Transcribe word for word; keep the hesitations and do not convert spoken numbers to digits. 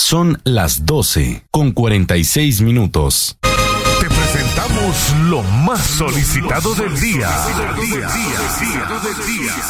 Son las doce con cuarenta y seis minutos. Te presentamos lo más solicitado del día.